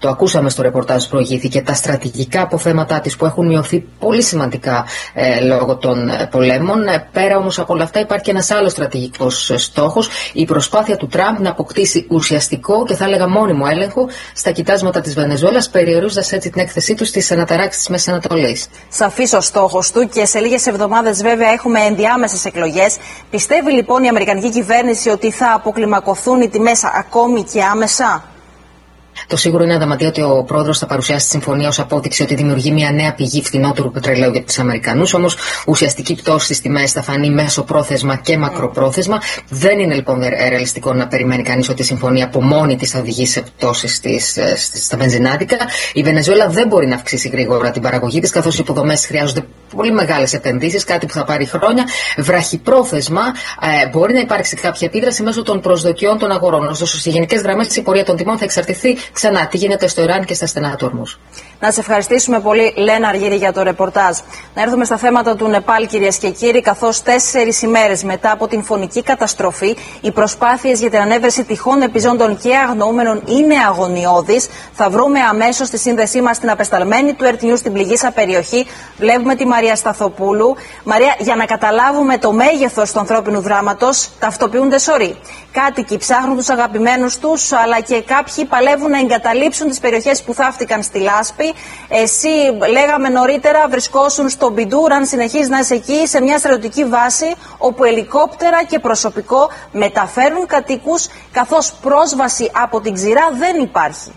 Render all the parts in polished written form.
το ακούσαμε στο ρεπορτάζ που προηγήθηκε, τα στρατηγικά αποθέματά της που έχουν μειωθεί πολύ σημαντικά λόγω των πολέμων. Πέρα όμως από όλα αυτά υπάρχει και ένας άλλος στρατηγικός στόχος, η προσπάθεια του Τραμπ να αποκτήσει ουσιαστικό και θα έλεγα μόνιμο έλεγχο στα κοιτάσματα της Βενεζουέλας, περιορίζοντας έτσι την έκθεσή του στις αναταράξεις της Μέσης Ανατολής. Σαφής ο στόχος του και σε λίγες εβδομάδες βέβαια έχουμε ενδιάμεσες εκλογές. Πιστεύει λοιπόν η Αμερικανική κυβέρνηση ότι θα αποκλιμακωθούν οι τιμές ακόμη και άμεσα? Το σίγουρο είναι, Αδαμαντία, ότι ο πρόεδρος θα παρουσιάσει τη συμφωνία ως απόδειξη ότι δημιουργεί μια νέα πηγή φθηνότερου πετρελαίου για τους Αμερικανούς. Όμως, ουσιαστική πτώση στις τιμές θα φανεί μέσοπρόθεσμα και μακροπρόθεσμα. Δεν είναι λοιπόν ρεαλιστικό να περιμένει κανείς ότι η συμφωνία από μόνη της θα οδηγήσει σε πτώσεις στα βενζινάδικα. Η Βενεζουέλα δεν μπορεί να αυξήσει γρήγορα την παραγωγή της, καθώς οι υποδομές χρειάζονται πολύ μεγάλες επενδύσεις, κάτι που θα πάρει χρόνια. Βραχυπρόθεσμα μπορεί να υπάρξει κάποια επίδραση μέσω των προσδοκιών των αγορών. Ωστόσο, σε γενικές γραμμές η πορεία των τιμών θα εξαρτηθεί ξανά τι γίνεται στο Ιράν και στα στενά του Ορμούζ. Να σε ευχαριστήσουμε πολύ, Λένα Αργύρη, για το ρεπορτάζ. Να έρθουμε στα θέματα του Νεπάλ, κυρίες και κύριοι, καθώς 4 ημέρες μετά από την φωνική καταστροφή, οι προσπάθειες για την ανέβρεση τυχών επιζώντων και αγνοούμενων είναι αγωνιώδεις. Θα βρούμε αμέσως τη σύνδεσή μας στην απεσταλμένη του Earth News στην πληγήσα περιοχή. Βλέπουμε τη Μαρία Σταθοπούλου. Μαρία, για να καταλάβουμε το μέγεθος του ανθρώπινου δράματος, ταυτοποιούνται σωροί. Κάτοικοι ψάχνουν τους αγαπημένους τους, αλλά και κάποιοι παλεύουν να εγκαταλείψουν τις περιοχές που θαύτηκαν στη λάσπη. Εσύ, λέγαμε νωρίτερα, βρισκόσουν στο Μπιντούρ, αν συνεχίζεις να είσαι εκεί, σε μια στρατιωτική βάση, όπου ελικόπτερα και προσωπικό μεταφέρουν κατοίκους, καθώς πρόσβαση από την ξηρά δεν υπάρχει.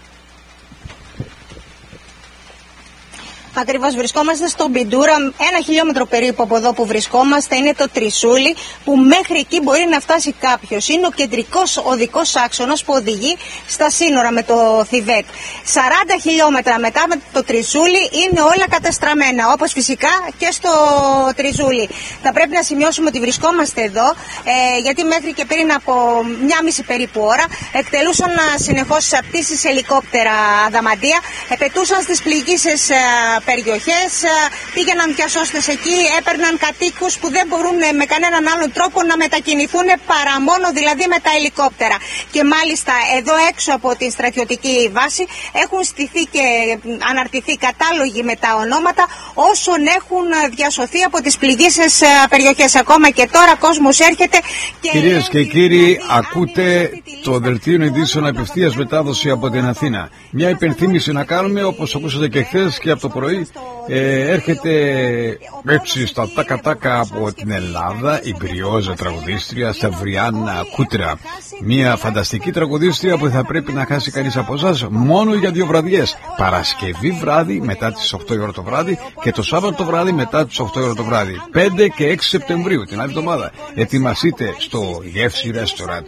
Ακριβώς, βρισκόμαστε στο Μπιντούρα, 1 χιλιόμετρο περίπου από εδώ που βρισκόμαστε, είναι το Τρισούλι, που μέχρι εκεί μπορεί να φτάσει κάποιος. Είναι ο κεντρικός οδικός άξονας που οδηγεί στα σύνορα με το Θιβέτ. 40 χιλιόμετρα μετά με το Τρισούλι είναι όλα καταστραμμένα, όπως φυσικά και στο Τρισούλι. Θα πρέπει να σημειώσουμε ότι βρισκόμαστε εδώ, γιατί μέχρι και πριν από 1,5 περίπου ώρα εκτελούσαν συνεχώς πτήσεις ελικόπτερα, Αδαμαντία, επετούσαν στις πληγήσεις περιοχές, πήγαιναν διασώστες εκεί, έπαιρναν κατοίκους που δεν μπορούν με κανέναν άλλον τρόπο να μετακινηθούν παρά μόνο δηλαδή με τα ελικόπτερα. Και μάλιστα εδώ έξω από την στρατιωτική βάση έχουν στηθεί και αναρτηθεί κατάλογοι με τα ονόματα όσων έχουν διασωθεί από τις πληγήσεις περιοχές. Ακόμα και τώρα κόσμος έρχεται και... Κυρίες και κύριοι, ακούτε το δελτίο ειδήσεων απευθείας μετάδοση από την Αθήνα. Μια υπενθύμηση να κάνουμε, όπως ακούσατε και χθες και από το πρωί, έρχεται έτσι στα τάκα από την Ελλάδα η μπριόζα τραγουδίστρια Σαβριάννα Κούτρα. Μια φανταστική τραγουδίστρια που θα πρέπει να χάσει κανείς από εσάς μόνο για 2 βραδιές. Παρασκευή βράδυ μετά τις 8 η ώρα το βράδυ και το Σάββατο βράδυ μετά τις 8 η ώρα το βράδυ. 5 και 6 Σεπτεμβρίου την άλλη εβδομάδα. Ετοιμαστείτε στο Γεύση Restaurant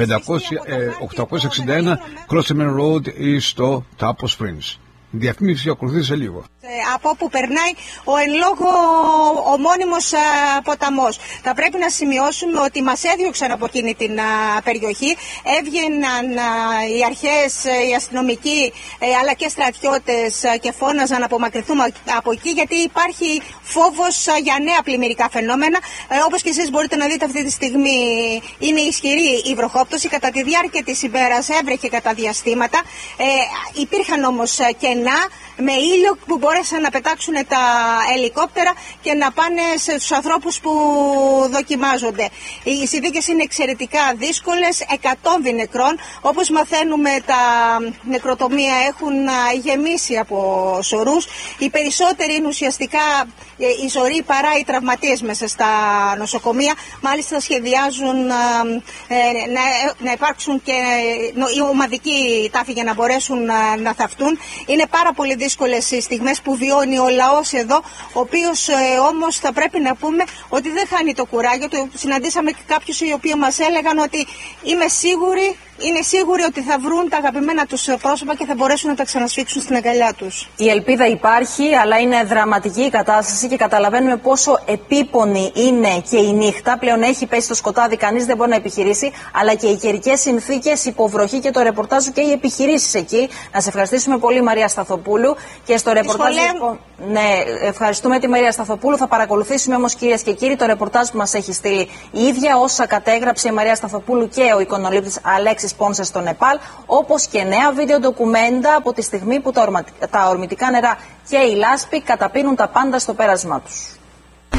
861 Crosserman Road ή στο Tapo Springs. Διαφήμιση ακολουθεί σε λίγο. Από όπου περνάει ο εν λόγω ομώνυμος ποταμός. Θα πρέπει να σημειώσουμε ότι μας έδιωξαν από εκείνη την περιοχή. Έβγαιναν οι αρχές, οι αστυνομικοί αλλά και στρατιώτες και φώναζαν να απομακρυνθούμε από εκεί, γιατί υπάρχει φόβος για νέα πλημμυρικά φαινόμενα. Όπως και εσείς μπορείτε να δείτε αυτή τη στιγμή, είναι ισχυρή η βροχόπτωση. Κατά τη διάρκεια της ημέρας έβρεχε κατά διαστήματα. Υπήρχαν όμως κενά με ήλιο που μπόρεσαν να πετάξουν τα ελικόπτερα και να πάνε στους ανθρώπους που δοκιμάζονται. Οι συνθήκες είναι εξαιρετικά δύσκολες, 100 νεκρών. Όπως μαθαίνουμε, τα νεκροτομεία έχουν γεμίσει από σωρούς. Οι περισσότεροι είναι ουσιαστικά οι σωροί παρά οι τραυματίες μέσα στα νοσοκομεία. Μάλιστα σχεδιάζουν να υπάρξουν και οι ομαδικοί τάφοι για να μπορέσουν να θαυτούν. Είναι πάρα πολύ δύσκολες οι στιγμές που βιώνει ο λαός εδώ, ο οποίος όμως θα πρέπει να πούμε ότι δεν χάνει το κουράγιο του. Συναντήσαμε και κάποιους οι οποίοι μας έλεγαν ότι είναι σίγουροι ότι θα βρουν τα αγαπημένα τους πρόσωπα και θα μπορέσουν να τα ξανασφίξουν στην αγκαλιά τους. Η ελπίδα υπάρχει, αλλά είναι δραματική η κατάσταση και καταλαβαίνουμε πόσο επίπονη είναι και η νύχτα. Πλέον έχει πέσει στο σκοτάδι, κανείς δεν μπορεί να επιχειρήσει, αλλά και οι καιρικές συνθήκες, υποβροχή και το ρεπορτάζ και οι επιχειρήσεις εκεί. Να σε ευχαριστήσουμε πολύ, Μαρία Σταθοπούλου. Και στο ρεπορτάζ. Ναι, ευχαριστούμε τη Μαρία Σταθοπούλου. Θα παρακολουθήσουμε όμως, κυρίες και κύριοι, το ρεπορτάζ που μας έχει στείλει η ίδια, όσα κατέγραψε η Μαρία Σταθοπούλου και ο εικονολήπτης Αλέξης της Πόνσας στο Νεπάλ, όπως και νέα βίντεο ντοκουμέντα από τη στιγμή που τα ορμητικά νερά και η λάσπη καταπίνουν τα πάντα στο πέρασμά τους.